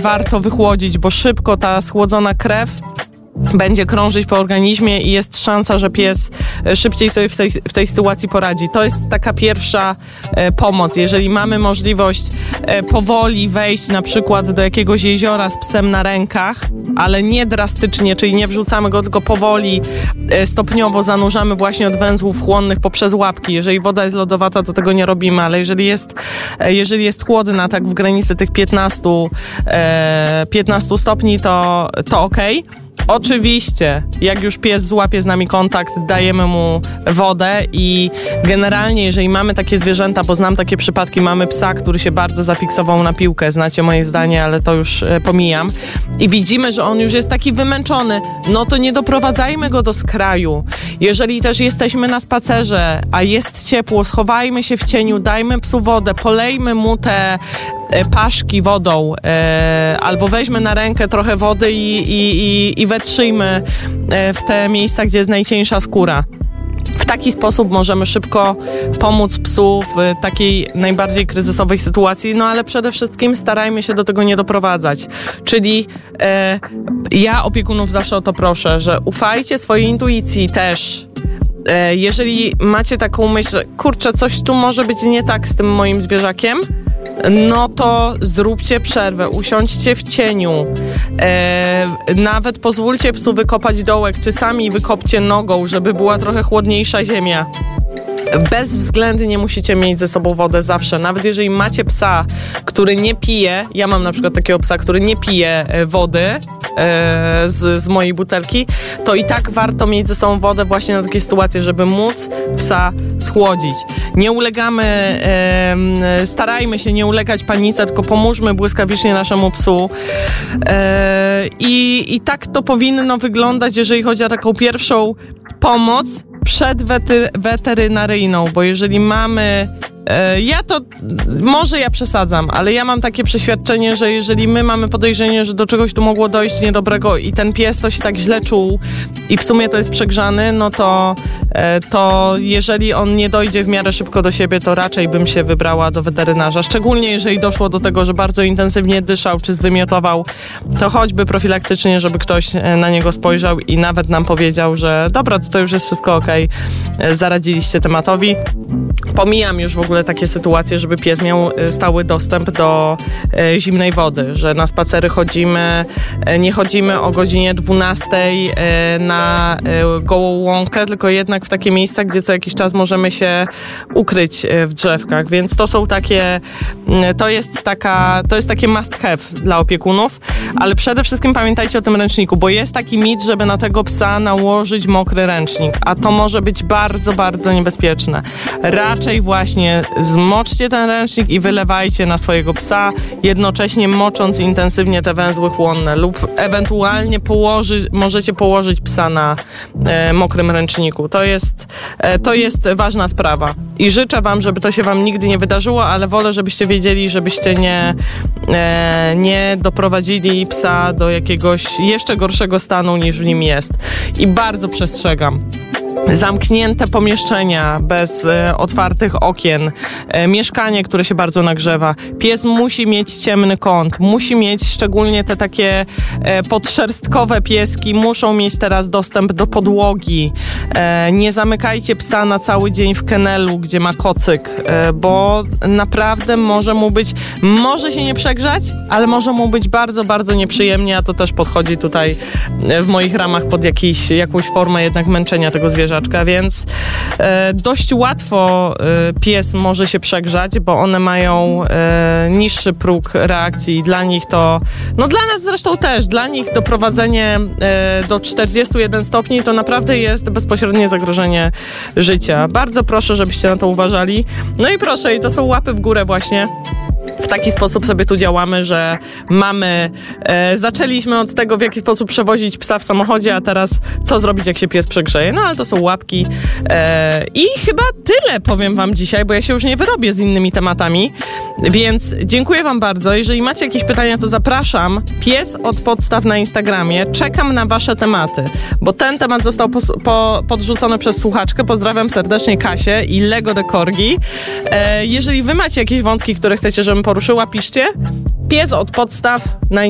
warto wychłodzić, bo szybko ta schłodzona krew będzie krążyć po organizmie i jest szansa, że pies szybciej sobie w tej sytuacji poradzi. To jest taka pierwsza pomoc. Jeżeli mamy możliwość powoli wejść na przykład do jakiegoś jeziora z psem na rękach, ale nie drastycznie, czyli nie wrzucamy go, tylko powoli, stopniowo zanurzamy właśnie od węzłów chłonnych poprzez łapki. Jeżeli woda jest lodowata, to tego nie robimy, ale jeżeli jest chłodna, tak w granicy tych 15 stopni, to okej. Oczywiście, jak już pies złapie z nami kontakt, dajemy mu wodę i generalnie, jeżeli mamy takie zwierzęta, bo znam takie przypadki, mamy psa, który się bardzo zafiksował na piłkę, znacie moje zdanie, ale to już pomijam, i widzimy, że on już jest taki wymęczony, no to nie doprowadzajmy go do skraju. Jeżeli też jesteśmy na spacerze, a jest ciepło, schowajmy się w cieniu, dajmy psu wodę, polejmy mu te paszki wodą, albo weźmy na rękę trochę wody i wetrzyjmy w te miejsca, gdzie jest najcieńsza skóra. W taki sposób możemy szybko pomóc psu w takiej najbardziej kryzysowej sytuacji, no ale przede wszystkim starajmy się do tego nie doprowadzać. Czyli ja opiekunów zawsze o to proszę, że ufajcie swojej intuicji też. Jeżeli macie taką myśl, że kurczę, coś tu może być nie tak z tym moim zwierzakiem, no to zróbcie przerwę, usiądźcie w cieniu, nawet pozwólcie psu wykopać dołek, czy sami wykopcie nogą, żeby była trochę chłodniejsza ziemia. Bezwzględnie musicie mieć ze sobą wodę zawsze. Nawet jeżeli macie psa, który nie pije, ja mam na przykład takiego psa, który nie pije wody z mojej butelki, to i tak warto mieć ze sobą wodę właśnie na takie sytuacje, żeby móc psa schłodzić. Nie ulegamy, starajmy się nie ulegać panice, tylko pomóżmy błyskawicznie naszemu psu. I tak to powinno wyglądać, jeżeli chodzi o taką pierwszą pomoc przed weterynaryjną, bo jeżeli mamy... Może ja przesadzam, ale ja mam takie przeświadczenie, że jeżeli my mamy podejrzenie, że do czegoś tu mogło dojść niedobrego i ten pies to się tak źle czuł i w sumie to jest przegrzany, no to jeżeli on nie dojdzie w miarę szybko do siebie, to raczej bym się wybrała do weterynarza. Szczególnie jeżeli doszło do tego, że bardzo intensywnie dyszał czy zwymiotował, to choćby profilaktycznie, żeby ktoś na niego spojrzał i nawet nam powiedział, że dobra, to już jest wszystko okej, zaradziliście tematowi. Pomijam już w ogóle takie sytuacje, żeby pies miał stały dostęp do zimnej wody, że na spacery chodzimy, nie chodzimy o godzinie 12 na gołą łąkę, tylko jednak w takie miejsca, gdzie co jakiś czas możemy się ukryć w drzewkach, więc to są takie, to jest takie must have dla opiekunów, ale przede wszystkim pamiętajcie o tym ręczniku, bo jest taki mit, żeby na tego psa nałożyć mokry ręcznik, a to może być bardzo, bardzo niebezpieczne. Raczej właśnie zmoczcie ten ręcznik i wylewajcie na swojego psa, jednocześnie mocząc intensywnie te węzły chłonne lub ewentualnie możecie położyć psa na mokrym ręczniku. To jest ważna sprawa i życzę wam, żeby to się wam nigdy nie wydarzyło, ale wolę, żebyście wiedzieli, żebyście nie doprowadzili psa do jakiegoś jeszcze gorszego stanu niż w nim jest. I bardzo przestrzegam. Zamknięte pomieszczenia bez otwartych okien, mieszkanie, które się bardzo nagrzewa. Pies musi mieć ciemny kąt, musi mieć, szczególnie te takie podszerstkowe pieski, muszą mieć teraz dostęp do podłogi. Nie zamykajcie psa na cały dzień w kennelu, gdzie ma kocyk, bo naprawdę może się nie przegrzać, ale może mu być bardzo, bardzo nieprzyjemnie, a to też podchodzi tutaj w moich ramach pod jakąś formę jednak męczenia tego zwierzaczka, więc dość łatwo pies może się przegrzać, bo one mają niższy próg reakcji. Dla nich to, no dla nas zresztą też, dla nich doprowadzenie do 41 stopni to naprawdę jest bezpośrednie zagrożenie życia. Bardzo proszę, żebyście na to uważali. No i proszę, i to są łapy w górę właśnie. W taki sposób sobie tu działamy, że zaczęliśmy od tego, w jaki sposób przewozić psa w samochodzie, a teraz co zrobić, jak się pies przegrzeje. No ale to są łapki i chyba tyle powiem wam dzisiaj, bo ja się już nie wyrobię z innymi tematami, więc dziękuję wam bardzo. Jeżeli macie jakieś pytania, to zapraszam. Pies od podstaw na Instagramie. Czekam na wasze tematy, bo ten temat został podrzucony przez słuchaczkę. Pozdrawiam serdecznie Kasię i Lego de Corgi. Jeżeli wy macie jakieś wątki, które chcecie, żebym poruszyła, piszcie. Pies od podstaw na